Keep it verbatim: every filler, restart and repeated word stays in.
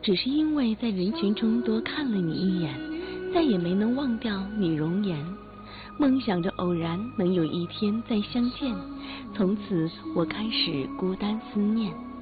只是因为在人群中多看了你一眼，再也没能忘掉你容颜。梦想着偶然能有一天再相见，从此我开始孤单思念。